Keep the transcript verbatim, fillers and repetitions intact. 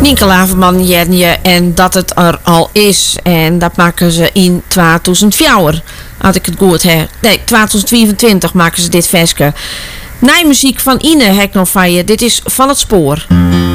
Nienke Laverman Jernje en dat het er al is. En dat maken ze in tweeduizend vier. Had ik het goed heb. Nee, tweeduizend vierentwintig maken ze dit versje. Nijmuziek van Ine heb ik nog van je. Dit is Van het Spoor.